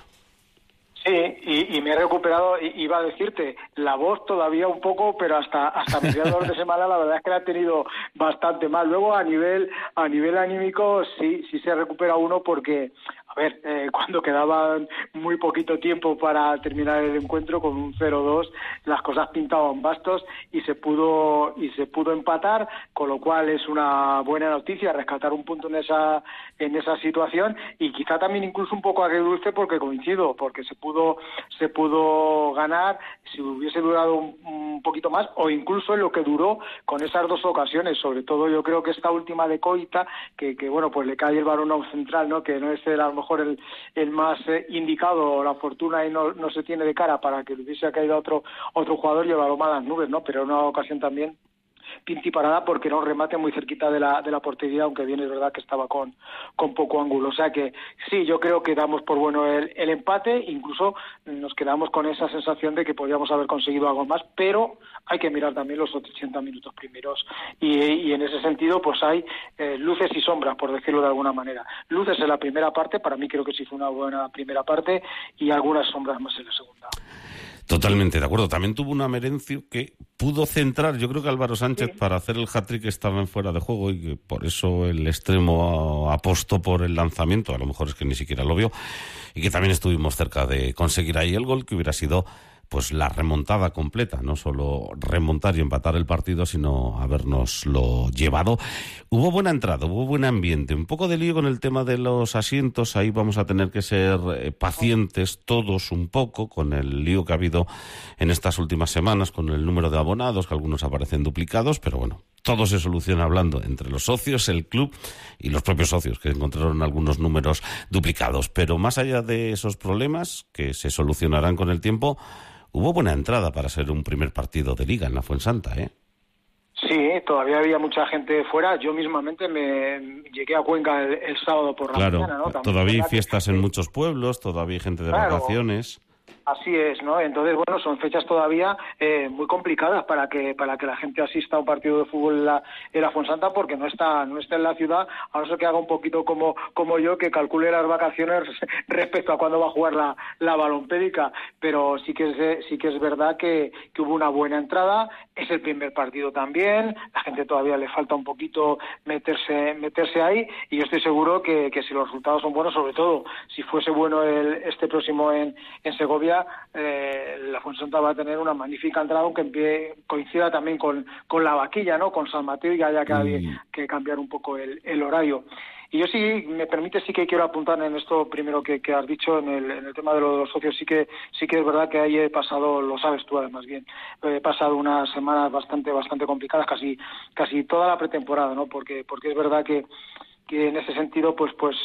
Sí, y, y me he recuperado, y, iba a decirte, la voz todavía un poco, pero hasta hasta mediados de semana la verdad es que la he tenido bastante mal. Luego a nivel a nivel anímico sí sí se recupera uno porque, a ver, eh, cuando quedaban muy poquito tiempo para terminar el encuentro con un cero dos, las cosas pintaban bastos y se pudo y se pudo empatar, con lo cual es una buena noticia rescatar un punto en esa en esa situación y quizá también incluso un poco agridulce porque coincido, porque se pudo se pudo ganar si hubiese durado un, un poquito más o incluso en lo que duró con esas dos ocasiones, sobre todo yo creo que esta última de Koita, que, que bueno, pues le cae el balón a un central, ¿no? Que no es el, a lo mejor el, el más eh, indicado, la fortuna y no, no se tiene de cara para que le hubiese caído a otro, otro jugador y el balón a las nubes, ¿no? Pero en una ocasión también pinti parada porque era un remate muy cerquita de la de la portería, aunque bien es verdad que estaba con con poco ángulo. O sea que sí, yo creo que damos por bueno el, el empate, incluso nos quedamos con esa sensación de que podíamos haber conseguido algo más, pero hay que mirar también los ochenta minutos primeros y, y en ese sentido pues hay eh, luces y sombras, por decirlo de alguna manera. Luces en la primera parte, para mí creo que sí fue una buena primera parte, y algunas sombras más en la segunda. Totalmente de acuerdo. También tuvo una Merencio que pudo centrar, yo creo que Álvaro Sánchez, sí, para hacer el hat-trick estaba en fuera de juego y que por eso el extremo apostó por el lanzamiento, a lo mejor es que ni siquiera lo vio, y que también estuvimos cerca de conseguir ahí el gol que hubiera sido pues la remontada completa, no solo remontar y empatar el partido, sino habernoslo llevado. Hubo buena entrada, hubo buen ambiente, un poco de lío con el tema de los asientos, ahí vamos a tener que ser eh, pacientes todos un poco con el lío que ha habido en estas últimas semanas, con el número de abonados, que algunos aparecen duplicados, pero bueno, todo se soluciona hablando entre los socios, el club y los propios socios, que encontraron algunos números duplicados. Pero más allá de esos problemas, que se solucionarán con el tiempo, hubo buena entrada para ser un primer partido de Liga en la Fuensanta, ¿eh? Sí, todavía había mucha gente fuera. Yo mismamente me llegué a Cuenca el, el sábado por la claro, mañana, ¿no? También todavía hay fiestas que... en muchos pueblos, todavía hay gente de claro. vacaciones. Así es, ¿no? Entonces, bueno, son fechas todavía eh, muy complicadas para que para que la gente asista a un partido de fútbol en la, en la Fuensanta, porque no está no está en la ciudad, a no ser que haga un poquito como como yo, que calcule las vacaciones respecto a cuándo va a jugar la, la Balompédica. Pero sí que es sí que es verdad que, que hubo una buena entrada. Es el primer partido también, la gente todavía le falta un poquito meterse meterse ahí, y yo estoy seguro que, que si los resultados son buenos, sobre todo si fuese bueno el este próximo en, en Segovia, Eh, la Fuensanta va a tener una magnífica entrada, aunque empie, coincida también con, con la vaquilla, ¿no? Con San Mateo, y haya que, mm. que cambiar un poco el, el horario. Y yo sí, me permite, sí que quiero apuntar en esto primero que, que has dicho, en el, en el tema de los socios. Sí que sí que es verdad que ahí he pasado, lo sabes tú además bien, he pasado unas semanas bastante bastante complicadas, casi casi toda la pretemporada, ¿no? Porque porque es verdad que que en ese sentido pues pues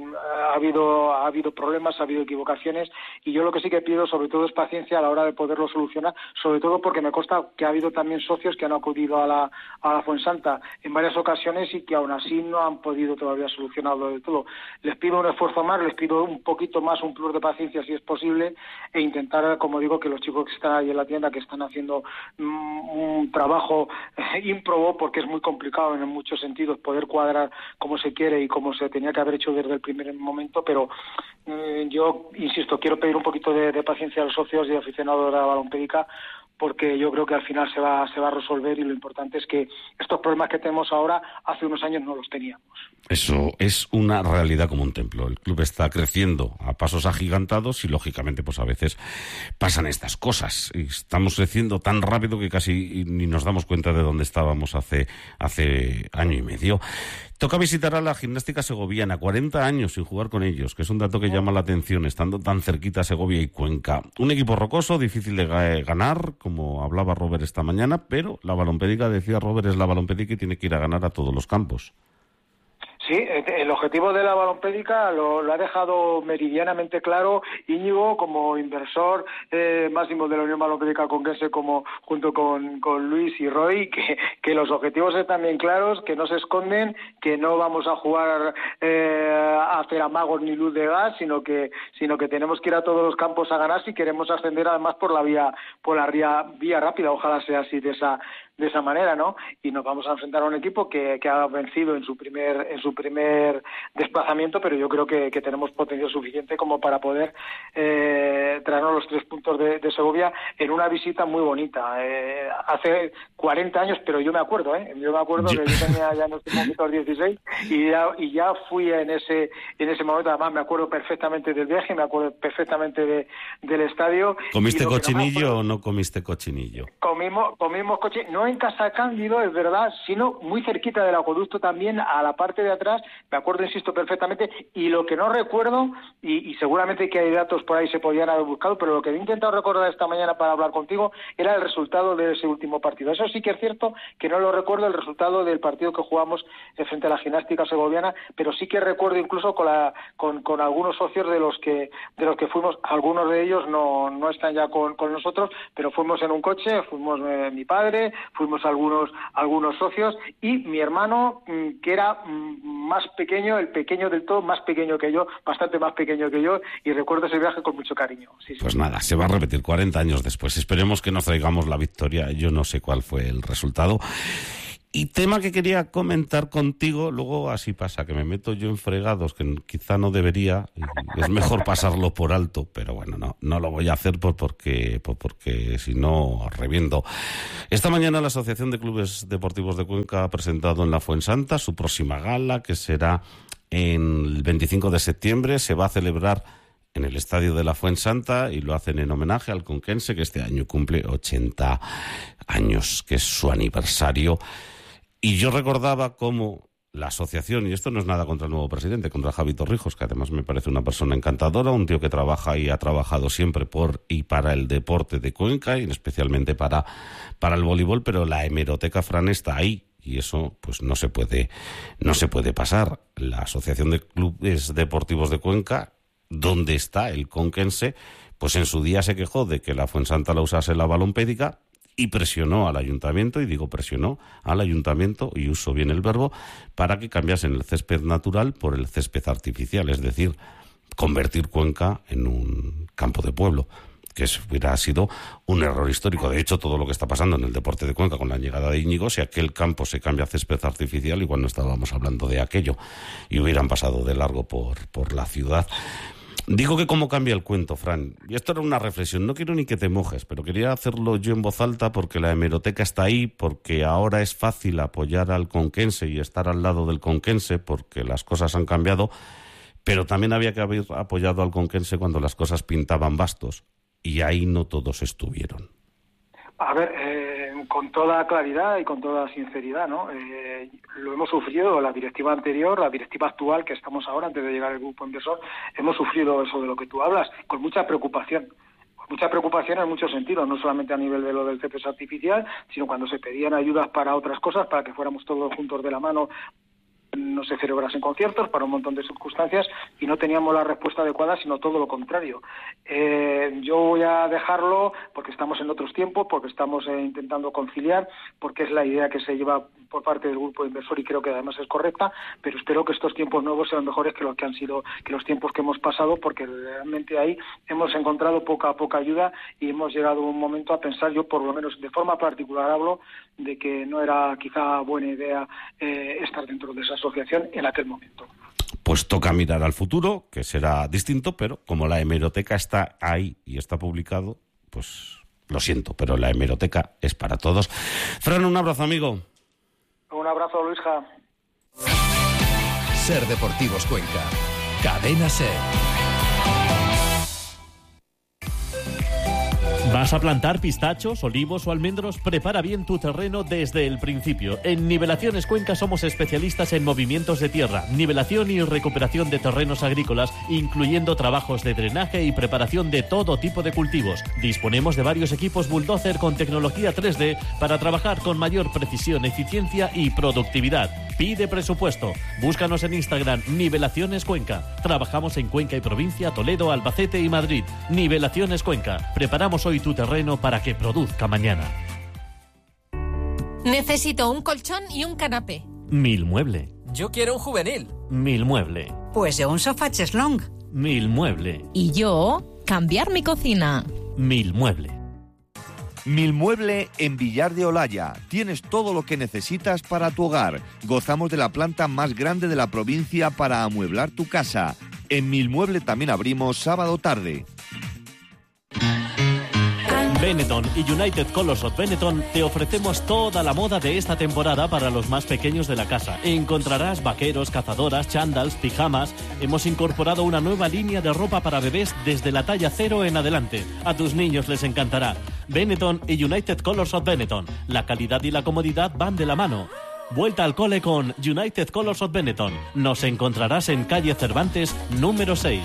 ha habido ha habido problemas, ha habido equivocaciones, y yo lo que sí que pido sobre todo es paciencia a la hora de poderlo solucionar, sobre todo porque me consta que ha habido también socios que han acudido a la a la Fuensanta en varias ocasiones y que aún así no han podido todavía solucionarlo del todo. Les pido un esfuerzo más, les pido un poquito más, un plus de paciencia si es posible, e intentar, como digo, que los chicos que están ahí en la tienda, que están haciendo mm, un trabajo eh, ímprobo, porque es muy complicado en muchos sentidos poder cuadrar cómo se quiere y como se tenía que haber hecho desde el primer momento, pero eh, yo insisto, quiero pedir un poquito de, de paciencia a los socios y aficionados de la Balompédica, porque yo creo que al final se va se va a resolver, y lo importante es que estos problemas que tenemos ahora hace unos años no los teníamos. Eso es una realidad como un templo. El club está creciendo a pasos agigantados y lógicamente pues a veces pasan estas cosas. Y estamos creciendo tan rápido que casi ni nos damos cuenta de dónde estábamos hace hace año y medio. Toca visitar a la Gimnástica Segoviana, cuarenta años sin jugar con ellos, que es un dato que llama la atención, estando tan cerquita Segovia y Cuenca. Un equipo rocoso, difícil de ganar, como hablaba Robert esta mañana, pero la Balompédica, decía Robert, es la Balompédica y tiene que ir a ganar a todos los campos. Sí, el objetivo de la Balompédica lo, lo ha dejado meridianamente claro Íñigo, como inversor eh, máximo de la Unión Balompédica Conquense, como junto con, con Luis y Roy, que, que los objetivos están bien claros, que no se esconden, que no vamos a jugar eh, a hacer amagos ni luz de gas, sino que sino que tenemos que ir a todos los campos a ganar si queremos ascender, además por la vía por la vía, vía rápida. Ojalá sea así, de esa de esa manera, ¿no? Y nos vamos a enfrentar a un equipo que, que ha vencido en su primer en su primer desplazamiento, pero yo creo que, que tenemos potencial suficiente como para poder eh, traernos los tres puntos de, de Segovia en una visita muy bonita. Eh, hace cuarenta años, pero yo me acuerdo, ¿eh? Yo me acuerdo yo... que yo tenía ya en estos momentos dieciséis y ya, y ya fui en ese en ese momento. Además me acuerdo perfectamente del viaje, me acuerdo perfectamente de, del estadio. ¿Comiste cochinillo no o no comiste cochinillo? Comimos, comimos cochinillo, no en Casa Cándido, es verdad, sino muy cerquita del acueducto también, a la parte de atrás, me acuerdo, insisto, perfectamente, y lo que no recuerdo, y, y seguramente que hay datos por ahí se podían haber buscado, pero lo que he intentado recordar esta mañana para hablar contigo era el resultado de ese último partido. Eso sí que es cierto que no lo recuerdo, el resultado del partido que jugamos frente a la Gimnástica Segoviana, pero sí que recuerdo incluso con la con, con algunos socios de los que de los que fuimos, algunos de ellos no, no están ya con, con nosotros, pero fuimos en un coche, fuimos eh, mi padre, fuimos algunos algunos socios y mi hermano, que era más pequeño, el pequeño del todo, más pequeño que yo, bastante más pequeño que yo, y recuerdo ese viaje con mucho cariño. Sí, sí. Pues nada, se va a repetir cuarenta años después. Esperemos que nos traigamos la victoria. Yo no sé cuál fue el resultado. Y tema que quería comentar contigo, luego así pasa, que me meto yo en fregados, que quizá no debería, y es mejor pasarlo por alto, pero bueno, no no lo voy a hacer por porque, por porque si no reviento. Esta mañana la Asociación de Clubes Deportivos de Cuenca ha presentado en la Fuensanta su próxima gala, que será en el veinticinco de septiembre, se va a celebrar en el estadio de la Fuensanta y lo hacen en homenaje al conquense, que este año cumple ochenta años, que es su aniversario. Y yo recordaba cómo la asociación, y esto no es nada contra el nuevo presidente, contra Javi Torrijos, que además me parece una persona encantadora, un tío que trabaja y ha trabajado siempre por y para el deporte de Cuenca, y especialmente para, para el voleibol, pero la hemeroteca, Fran, está ahí. Y eso pues no se puede, no se puede pasar. La Asociación de Clubes Deportivos de Cuenca, donde está el conquense, pues en su día se quejó de que la Fuensanta la usase la balompédica y presionó al ayuntamiento, y digo presionó al ayuntamiento, y uso bien el verbo, para que cambiasen el césped natural por el césped artificial, es decir, convertir Cuenca en un campo de pueblo, que hubiera sido un error histórico. De hecho, todo lo que está pasando en el deporte de Cuenca con la llegada de Íñigo, si aquel campo se cambia a césped artificial, igual no estábamos hablando de aquello, y hubieran pasado de largo por, por la ciudad. Digo que cómo cambia el cuento, Fran. Y esto era una reflexión, no quiero ni que te mojes, pero quería hacerlo yo en voz alta porque la hemeroteca está ahí, porque ahora es fácil apoyar al conquense y estar al lado del conquense, porque las cosas han cambiado, pero también había que haber apoyado al conquense cuando las cosas pintaban bastos, y ahí no todos estuvieron. A ver, eh, con toda claridad y con toda sinceridad, ¿no? Eh, lo hemos sufrido, la directiva anterior, la directiva actual que estamos ahora, antes de llegar al grupo inversor, hemos sufrido eso de lo que tú hablas, con mucha preocupación. Con mucha preocupación en muchos sentidos, no solamente a nivel de lo del césped artificial, sino cuando se pedían ayudas para otras cosas, para que fuéramos todos juntos de la mano, no se celebrasen conciertos, para un montón de circunstancias, y no teníamos la respuesta adecuada, sino todo lo contrario. Eh, yo voy a dejarlo porque estamos en otros tiempos, porque estamos eh, intentando conciliar, porque es la idea que se lleva por parte del grupo inversor y creo que además es correcta, pero espero que estos tiempos nuevos sean mejores que los que han sido, que los tiempos que hemos pasado, porque realmente ahí hemos encontrado poca poca ayuda y hemos llegado un momento a pensar, yo por lo menos de forma particular hablo, de que no era quizá buena idea eh, estar dentro de esa asociación en aquel momento. Pues toca mirar al futuro, que será distinto, pero como la hemeroteca está ahí y está publicado, pues lo siento, pero la hemeroteca es para todos. Fran, un abrazo, amigo. Un abrazo, Luisja. Ser Deportivos Cuenca. Cadena Ser. ¿Vas a plantar pistachos, olivos o almendros? Prepara bien tu terreno desde el principio. En Nivelaciones Cuenca somos especialistas en movimientos de tierra, nivelación y recuperación de terrenos agrícolas, incluyendo trabajos de drenaje y preparación de todo tipo de cultivos. Disponemos de varios equipos bulldozer con tecnología tres D para trabajar con mayor precisión, eficiencia y productividad. Pide presupuesto. Búscanos en Instagram, Nivelaciones Cuenca. Trabajamos en Cuenca y provincia, Toledo, Albacete y Madrid. Nivelaciones Cuenca. Preparamos hoy tu terreno para que produzca mañana. Necesito un colchón y un canapé. Milmueble. Yo quiero un juvenil. Milmueble. Pues yo un sofá cheslong. Milmueble. Y yo, cambiar mi cocina. Milmueble. Milmueble en Villar de Olaya. Tienes todo lo que necesitas para tu hogar. Gozamos de la planta más grande de la provincia para amueblar tu casa. En Milmueble también abrimos sábado tarde. Benetton y United Colors of Benetton te ofrecemos toda la moda de esta temporada para los más pequeños de la casa. Encontrarás vaqueros, cazadoras, chándals, pijamas. Hemos incorporado una nueva línea de ropa para bebés desde la talla cero en adelante. A tus niños les encantará. Benetton y United Colors of Benetton. La calidad y la comodidad van de la mano. Vuelta al cole con United Colors of Benetton. Nos encontrarás en calle Cervantes, número seis.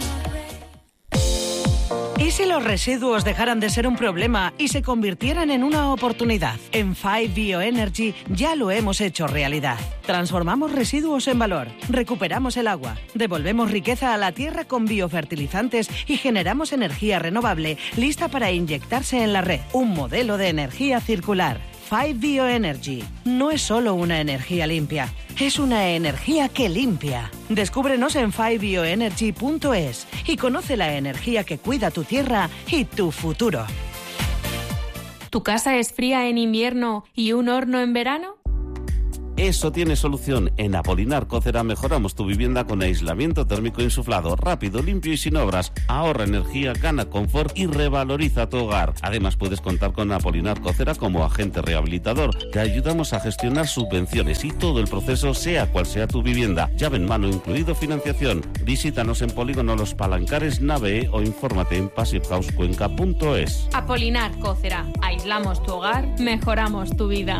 ¿Y si los residuos dejaran de ser un problema y se convirtieran en una oportunidad? En Five Bioenergy ya lo hemos hecho realidad. Transformamos residuos en valor, recuperamos el agua, devolvemos riqueza a la tierra con biofertilizantes y generamos energía renovable lista para inyectarse en la red. Un modelo de energía circular. Five Bioenergy no es solo una energía limpia, es una energía que limpia. Descúbrenos en five bioenergy punto es y conoce la energía que cuida tu tierra y tu futuro. ¿Tu casa es fría en invierno y un horno en verano? Eso tiene solución. En Apolinar Cócera mejoramos tu vivienda con aislamiento térmico insuflado, rápido, limpio y sin obras. Ahorra energía, gana confort y revaloriza tu hogar. Además, puedes contar con Apolinar Cócera como agente rehabilitador. Te ayudamos a gestionar subvenciones y todo el proceso, sea cual sea tu vivienda. Llave en mano incluido financiación. Visítanos en Polígono Los Palancares, Nave E o infórmate en passive house cuenca punto es. Apolinar Cócera. Aislamos tu hogar, mejoramos tu vida.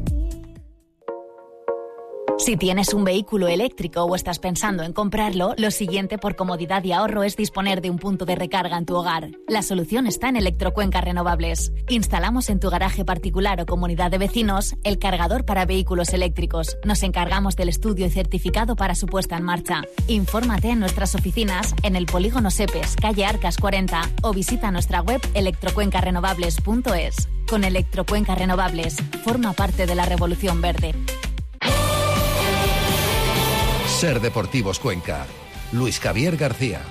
Si tienes un vehículo eléctrico o estás pensando en comprarlo, lo siguiente por comodidad y ahorro es disponer de un punto de recarga en tu hogar. La solución está en Electrocuenca Renovables. Instalamos en tu garaje particular o comunidad de vecinos el cargador para vehículos eléctricos. Nos encargamos del estudio y certificado para su puesta en marcha. Infórmate en nuestras oficinas en el Polígono Sepes, calle Arcas cuarenta, o visita nuestra web electrocuenca renovables punto es. Con Electrocuenca Renovables, forma parte de la revolución verde. Ser Deportivos Cuenca. Luis Javier García.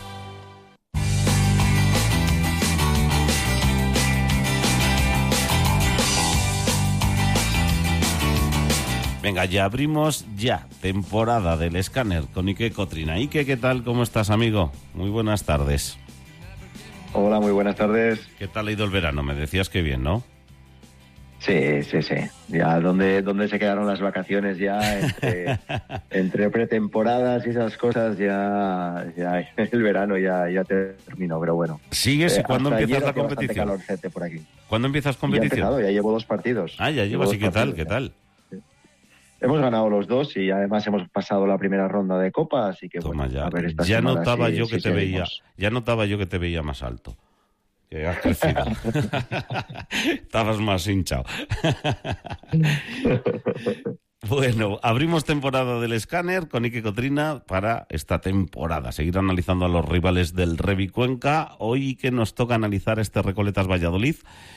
Venga, ya abrimos ya temporada del escáner con Ike Cotrina. Ike, ¿qué tal? ¿Cómo estás, amigo? Muy buenas tardes. Hola, muy buenas tardes. ¿Qué tal ha ido el verano? Me decías que bien, ¿no? Sí, sí, sí. Ya, ¿dónde, dónde se quedaron las vacaciones ya? Entre, entre pretemporadas y esas cosas, ya, ya el verano ya, ya terminó, pero bueno. ¿Sigues? Eh, ¿Cuándo empiezas la bastante competición? calorcete por aquí. ¿Cuándo empiezas competición? Ya he empezado, ya llevo dos partidos. Ah, ya llevas. ¿Y qué tal? ¿Qué tal? Sí. Hemos ganado los dos y además hemos pasado la primera ronda de Copa, así que Toma, bueno, ya. a ver esta Ya semana notaba si, yo si que te seguimos. veía, ya notaba yo que te veía más alto. Que has crecido. Estabas más hinchado. Bueno, abrimos temporada del escáner con Ike Cotrina para esta temporada. Seguir analizando a los rivales del Revi Cuenca. Hoy que nos toca analizar este Recoletas Valladolid.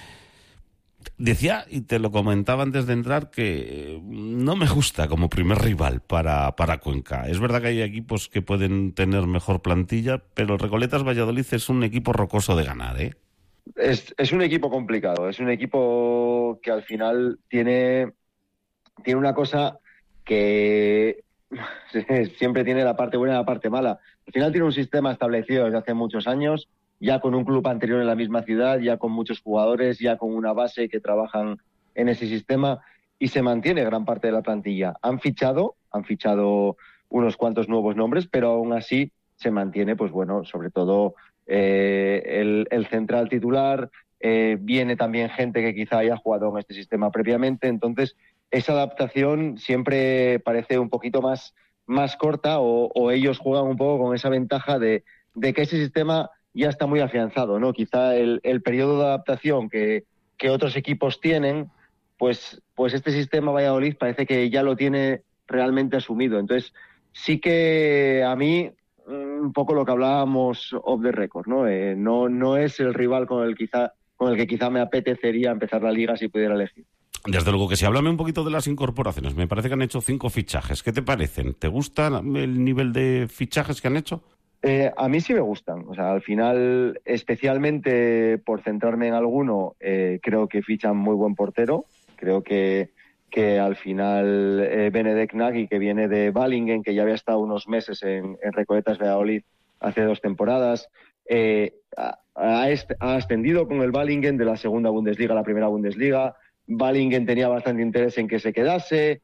Decía, y te lo comentaba antes de entrar, que no me gusta como primer rival para, para Cuenca. Es verdad que hay equipos que pueden tener mejor plantilla, pero el Recoletas Valladolid es un equipo rocoso de ganar, ¿eh? Es, es un equipo complicado, es un equipo que al final tiene, tiene una cosa que siempre tiene la parte buena y la parte mala. Al final tiene un sistema establecido desde hace muchos años, ya con un club anterior en la misma ciudad, ya con muchos jugadores, ya con una base que trabajan en ese sistema y se mantiene gran parte de la plantilla. Han fichado, han fichado unos cuantos nuevos nombres, pero aún así se mantiene, pues bueno, sobre todo Eh, el, el central titular, eh, viene también gente que quizá haya jugado en este sistema previamente, entonces esa adaptación siempre parece un poquito más, más corta o, o ellos juegan un poco con esa ventaja de, de que ese sistema ya está muy afianzado, ¿no? Quizá el, el periodo de adaptación que, que otros equipos tienen, pues, pues este sistema Valladolid parece que ya lo tiene realmente asumido, entonces sí que a mí un poco lo que hablábamos off the record, ¿no? Eh, no, no es el rival con el quizá con el que quizá me apetecería empezar la liga si pudiera elegir. Desde luego que sí. Háblame un poquito de las incorporaciones. Me parece que han hecho cinco fichajes. ¿Qué te parecen? ¿Te gusta el nivel de fichajes que han hecho? Eh, a mí sí me gustan. O sea, al final, especialmente por centrarme en alguno, eh, creo que fichan muy buen portero. Creo que que al final eh, Benedek Nagy, que viene de Balingen, que ya había estado unos meses en, en Recoletas Valladolid hace dos temporadas, eh, ha, ha ascendido con el Balingen de la segunda Bundesliga a la primera Bundesliga. Balingen tenía bastante interés en que se quedase.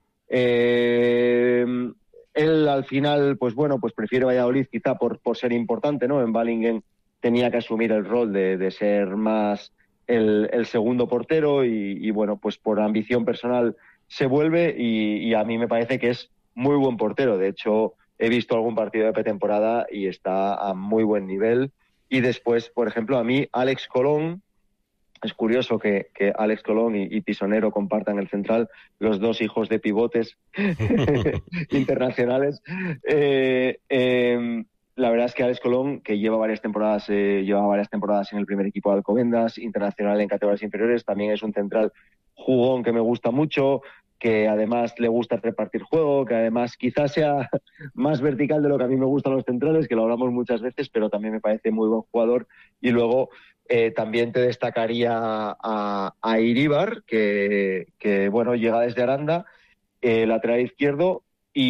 Eh, él al final, pues bueno, pues prefiere Valladolid quizá por, por ser importante, ¿no? En Balingen tenía que asumir el rol de, de ser más el, el segundo portero y, y bueno, pues por ambición personal se vuelve y, y a mí me parece que es muy buen portero. De hecho, he visto algún partido de pretemporada y está a muy buen nivel. Y después, por ejemplo, a mí, Alex Colón, es curioso que, que Alex Colón y, y Pisonero compartan el central, los dos hijos de pivotes internacionales. Eh, eh, la verdad es que Alex Colón, que lleva varias temporadas, eh, lleva varias temporadas en el primer equipo de Alcobendas, internacional en categorías inferiores, también es un central jugón que me gusta mucho, que además le gusta repartir juego, que además quizás sea más vertical de lo que a mí me gustan los centrales, que lo hablamos muchas veces, pero también me parece muy buen jugador. Y luego eh, también te destacaría a, a Iríbar, que, que bueno, llega desde Aranda eh, lateral izquierdo,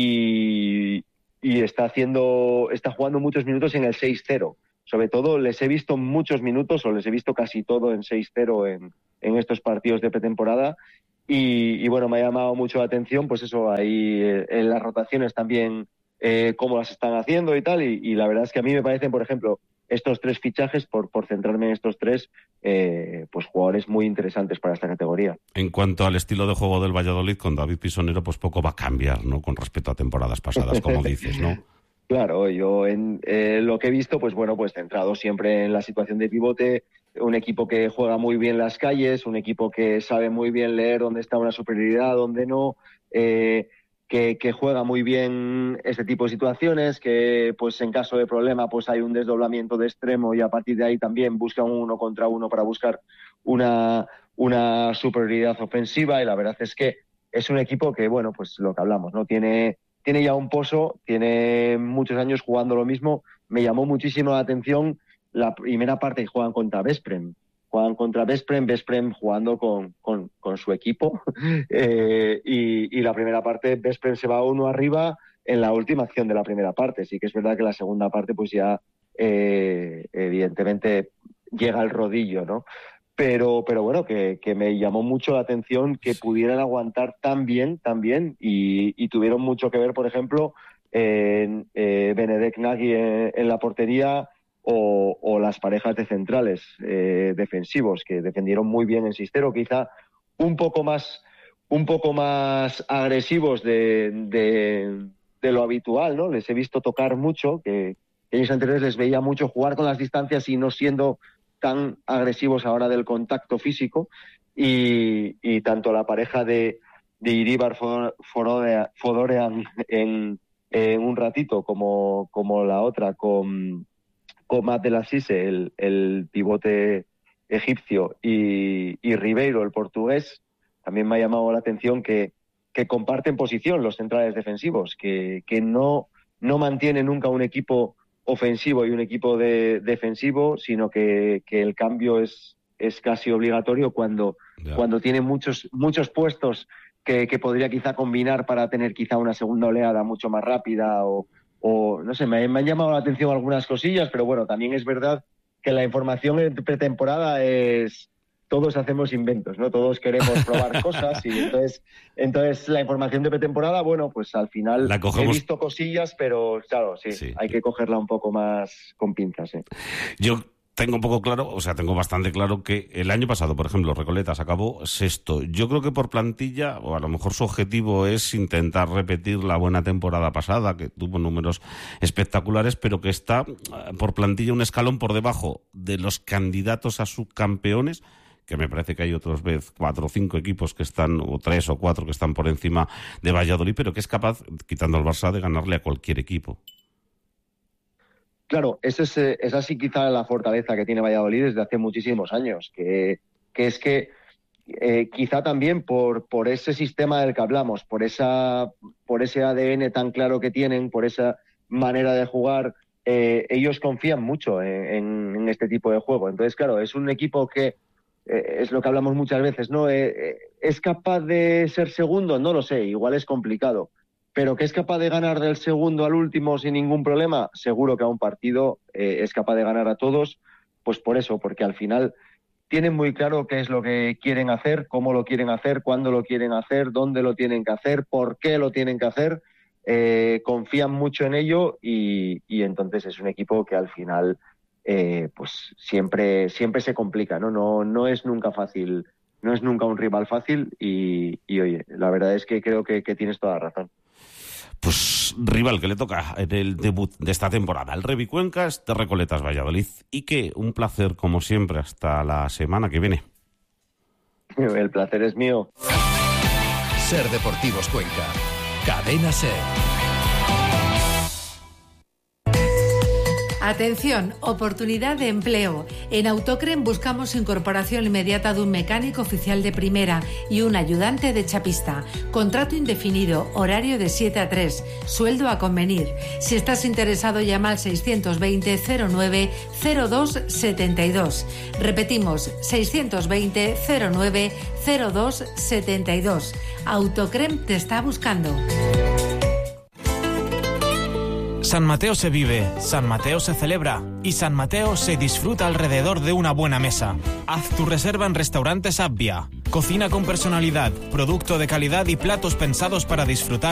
y, y está haciendo, está jugando muchos minutos en el seis cero. Sobre todo les he visto muchos minutos, o les he visto casi todo en seis cero en, en estos partidos de pretemporada. Y, y bueno, me ha llamado mucho la atención, pues eso, ahí eh, en las rotaciones también, eh, cómo las están haciendo y tal. Y, y la verdad es que a mí me parecen, por ejemplo, estos tres fichajes, por, por centrarme en estos tres, eh, pues jugadores muy interesantes para esta categoría. En cuanto al estilo de juego del Valladolid, con David Pisonero, pues poco va a cambiar, ¿no? Con respecto a temporadas pasadas, como dices, ¿no? Claro, yo en eh, lo que he visto, pues bueno, pues centrado siempre en la situación de pivote, un equipo que juega muy bien las calles, un equipo que sabe muy bien leer dónde está una superioridad, dónde no, eh, que, que juega muy bien este tipo de situaciones, que pues en caso de problema pues hay un desdoblamiento de extremo, y a partir de ahí también busca un uno contra uno para buscar una, una superioridad ofensiva. Y la verdad es que es un equipo que, bueno, pues lo que hablamos, ¿no? Tiene... Tiene ya un pozo, tiene muchos años jugando lo mismo. Me llamó muchísimo la atención la primera parte que juegan contra Veszprém. Juegan contra Veszprém, Veszprém jugando con, con, con su equipo. eh, y, y la primera parte, Veszprém se va uno arriba en la última acción de la primera parte. Sí que es verdad que la segunda parte, pues ya, eh, evidentemente, llega al rodillo, ¿no? Pero, pero bueno, que, que me llamó mucho la atención que pudieran aguantar tan bien, tan bien, y, y tuvieron mucho que ver, por ejemplo, en eh, Benedek Nagy en, en la portería, o, o las parejas de centrales eh, defensivos, que defendieron muy bien en Sistero, quizá un poco más, un poco más agresivos de, de, de lo habitual, ¿no? Les he visto tocar mucho, que años anteriores les veía mucho jugar con las distancias y no siendo tan agresivos ahora del contacto físico, y, y tanto la pareja de, de Iribar Fodorean en, en un ratito como, como la otra con, con Matt de la Sise, el, el pivote egipcio, y, y Ribeiro, el portugués, también me ha llamado la atención que, que comparten posición los centrales defensivos, que, que no, no mantienen nunca un equipo ofensivo y un equipo de, defensivo, sino que, que el cambio es, es casi obligatorio cuando, cuando tiene muchos, muchos puestos que, que podría quizá combinar para tener quizá una segunda oleada mucho más rápida, o, o no sé, me, me han llamado la atención algunas cosillas, pero bueno, también es verdad que la información en pretemporada es... Todos hacemos inventos, ¿no? Todos queremos probar cosas, y entonces, entonces la información de pretemporada, bueno, pues al final he visto cosillas, pero claro, sí, sí, hay que cogerla un poco más con pinzas, ¿eh? Yo tengo un poco claro, o sea, tengo bastante claro que el año pasado, por ejemplo, Recoletas acabó sexto. Yo creo que por plantilla, o a lo mejor su objetivo es intentar repetir la buena temporada pasada, que tuvo números espectaculares, pero que está por plantilla un escalón por debajo de los candidatos a subcampeones, que me parece que hay otros vez cuatro o cinco equipos que están, o tres o cuatro que están por encima de Valladolid, pero que es capaz, quitando al Barça, de ganarle a cualquier equipo. Claro, esa es, esa sí quizá la fortaleza que tiene Valladolid desde hace muchísimos años, que, que es que eh, quizá también por, por ese sistema del que hablamos, por, esa, por ese A D N tan claro que tienen, por esa manera de jugar, eh, ellos confían mucho en, en, en este tipo de juego. Entonces, claro, es un equipo que Eh, es lo que hablamos muchas veces, ¿no? Eh, eh, ¿Es capaz de ser segundo? No lo sé, igual es complicado. Pero que es capaz de ganar del segundo al último sin ningún problema, seguro que a un partido eh, es capaz de ganar a todos, pues por eso, porque al final tienen muy claro qué es lo que quieren hacer, cómo lo quieren hacer, cuándo lo quieren hacer, dónde lo tienen que hacer, por qué lo tienen que hacer, eh, confían mucho en ello, y, y entonces es un equipo que al final... Eh, pues siempre siempre se complica, ¿no? No, no es nunca fácil, no es nunca un rival fácil, y, y oye, la verdad es que creo que, que tienes toda la razón. Pues rival que le toca en el debut de esta temporada, el Revi Cuencas de Recoletas Valladolid. Y que un placer, como siempre, hasta la semana que viene. El placer es mío. Ser Deportivos Cuenca, Cadena Ser. Atención, oportunidad de empleo. En Autocren buscamos incorporación inmediata de un mecánico oficial de primera y un ayudante de chapista. Contrato indefinido, horario de siete a tres, sueldo a convenir. Si estás interesado, llama al seiscientos veinte cero nueve cero dos setenta y dos. Repetimos, seiscientos veinte cero nueve cero dos setenta y dos. Autocrem te está buscando. San Mateo se vive, San Mateo se celebra y San Mateo se disfruta alrededor de una buena mesa. Haz tu reserva en Restaurantes Abbia. Cocina con personalidad, producto de calidad y platos pensados para disfrutar